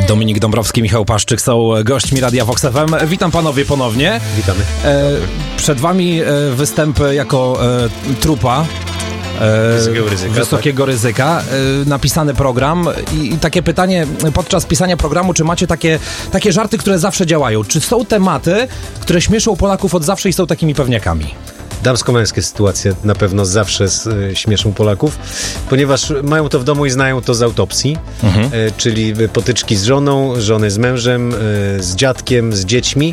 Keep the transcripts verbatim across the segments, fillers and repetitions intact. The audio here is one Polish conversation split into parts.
Dominik Dąbrowski, Michał Paszczyk są gośćmi Radia Vox F M. Witam panowie ponownie. Witamy. E, przed wami występ jako e, trupa. E, Wysokiego ryzyka. Wysokiego tak. ryzyka. E, napisany program I, i takie pytanie podczas pisania programu, czy macie takie, takie żarty, które zawsze działają? Czy są tematy, które śmieszą Polaków od zawsze i są takimi pewniakami? Damsko-męskie sytuacje na pewno zawsze y, śmieszą Polaków, ponieważ mają to w domu i znają to z autopsji, mhm. y, czyli potyczki z żoną, żony z mężem, y, z dziadkiem, z dziećmi.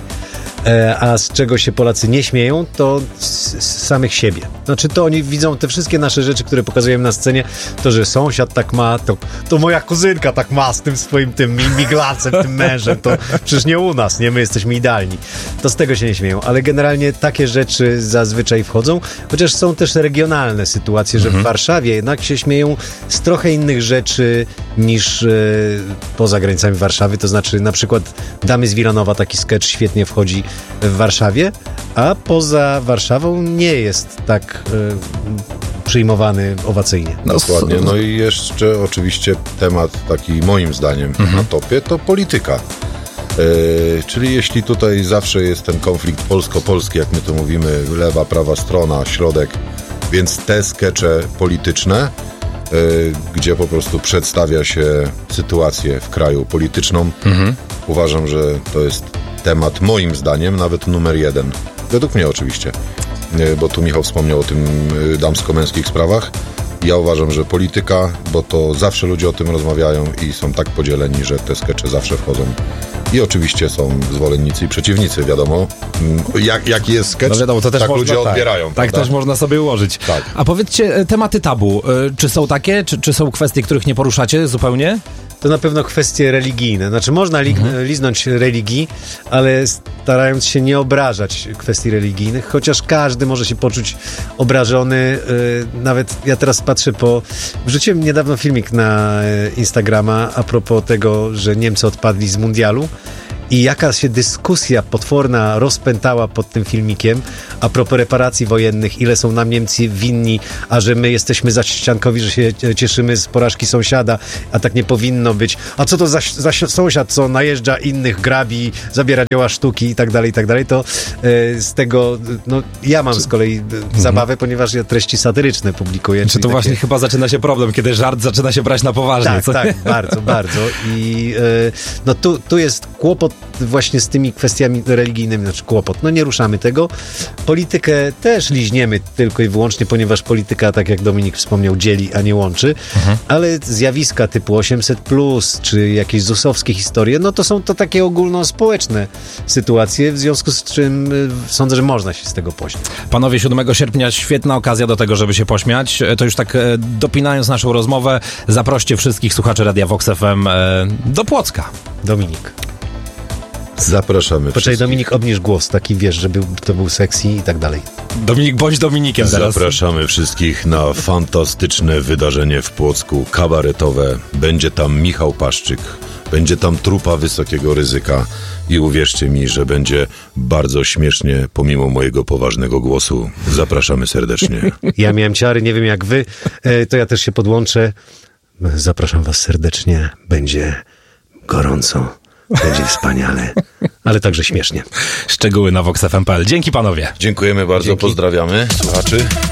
A z czego się Polacy nie śmieją, to z, z samych siebie. Znaczy to oni widzą te wszystkie nasze rzeczy, które pokazujemy na scenie, to, że sąsiad tak ma, to, to moja kuzynka tak ma z tym swoim tym miglacem, tym mężem, to przecież nie u nas, nie? My jesteśmy idealni. To z tego się nie śmieją, ale generalnie takie rzeczy zazwyczaj wchodzą, chociaż są też regionalne sytuacje, że mhm. w Warszawie jednak się śmieją z trochę innych rzeczy niż e, poza granicami Warszawy, to znaczy na przykład Damy z Wilanowa, taki sketch świetnie wchodzi w Warszawie, a poza Warszawą nie jest tak y, przyjmowany owacyjnie. Dokładnie. No i jeszcze oczywiście temat taki moim zdaniem mhm. na topie to polityka. Yy, czyli jeśli tutaj zawsze jest ten konflikt polsko-polski, jak my to mówimy, lewa, prawa strona, środek, więc te skecze polityczne, yy, gdzie po prostu przedstawia się sytuację w kraju polityczną, mhm. uważam, że to jest temat, moim zdaniem, nawet numer jeden. Według mnie oczywiście. Bo tu Michał wspomniał o tym damsko-męskich sprawach. Ja uważam, że polityka, bo to zawsze ludzie o tym rozmawiają i są tak podzieleni, że te skecze zawsze wchodzą. I oczywiście są zwolennicy i przeciwnicy, wiadomo. Jak, jaki jest sketch, no wiadomo, to też tak można, ludzie tak, odbierają. Tak, tak też można sobie ułożyć. Tak. A powiedzcie, tematy tabu. Czy są takie? Czy, czy są kwestie, których nie poruszacie zupełnie? To na pewno kwestie religijne. Znaczy można li- mhm. liznąć religii, ale starając się nie obrażać kwestii religijnych, chociaż każdy może się poczuć obrażony. Yy, nawet ja teraz patrzę po... Wrzuciłem niedawno filmik na Instagrama a propos tego, że Niemcy odpadli z mundialu. I jaka się dyskusja potworna rozpętała pod tym filmikiem a propos reparacji wojennych, ile są nam Niemcy winni, a że my jesteśmy zaściankowi, że się cieszymy z porażki sąsiada, a tak nie powinno być. A co to za, za sąsiad, co najeżdża innych, grabi, zabiera dzieła sztuki i tak dalej, i tak dalej, to e, z tego, no ja mam z kolei mhm. zabawę, ponieważ ja treści satyryczne publikuję. Czy to takie... właśnie chyba zaczyna się problem, kiedy żart zaczyna się brać na poważnie. Tak, co? tak, bardzo, bardzo. I e, no tu, tu jest kłopot właśnie z tymi kwestiami religijnymi, znaczy kłopot. No nie ruszamy tego. Politykę też liźniemy tylko i wyłącznie, ponieważ polityka, tak jak Dominik wspomniał, dzieli, a nie łączy. Mhm. Ale zjawiska typu osiemset plus, czy jakieś zusowskie historie, no to są to takie ogólnospołeczne sytuacje, w związku z czym y, sądzę, że można się z tego pośmiać. Panowie, siódmego sierpnia świetna okazja do tego, żeby się pośmiać. To już tak e, dopinając naszą rozmowę, zaproście wszystkich słuchaczy Radia Vox F M e, do Płocka. Dominik. Zapraszamy. Poczekaj, Dominik, obniż głos, taki wiesz, żeby to był sexy i tak dalej. Dominik, bądź Dominikiem teraz. Zapraszamy wszystkich na fantastyczne wydarzenie w Płocku, kabaretowe. Będzie tam Michał Paszczyk, będzie tam trupa wysokiego ryzyka i uwierzcie mi, że będzie bardzo śmiesznie, pomimo mojego poważnego głosu. Zapraszamy serdecznie. Ja miałem ciary, nie wiem jak wy, to ja też się podłączę. Zapraszam was serdecznie, będzie gorąco. Będzie wspaniale, ale także śmiesznie. Szczegóły na vox f m kropka p l. Dzięki panowie. Dziękujemy bardzo, Dzięki. Pozdrawiamy słuchaczy.